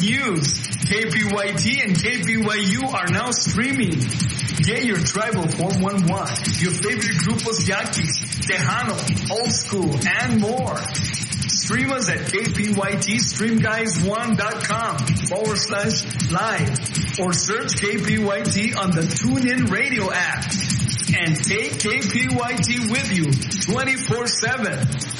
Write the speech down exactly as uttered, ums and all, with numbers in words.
news. K P Y T and K P Y U are now streaming. Get your tribal four one one, your favorite grupos Yaquis, Tejano, Old School, and more. Stream us at K P Y T stream guys one dot com forward slash live or search K P Y T on the TuneIn Radio app. And take K P Y T with you twenty-four seven.